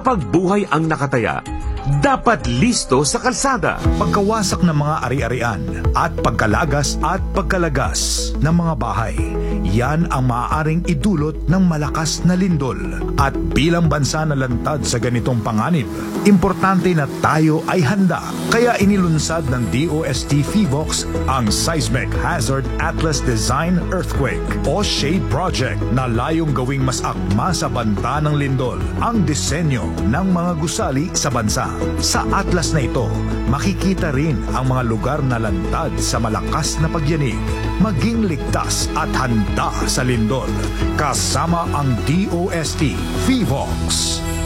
Kapag buhay ang nakataya, dapat listo sa kalsada. Pagkawasak ng mga ari-arian at pagkalagas at pagkalagas ng mga bahay, yan ang maaaring idulot ng malakas na lindol. At bilang bansa na lantad sa ganitong panganib, importante na tayo ay handa. Kaya inilunsad ng DOST PHIVOLCS ang Seismic Hazard Atlas Design Earthquake o SHADE Project na layong gawing mas akma sa banta ng lindol ang disenyo ng mga gusali sa bansa. Sa atlas na ito, makikita rin ang mga lugar na lantad sa malakas na pagyanig, maging ligtas at handa sa lindol. Kasama ang DOST PHIVOLCS.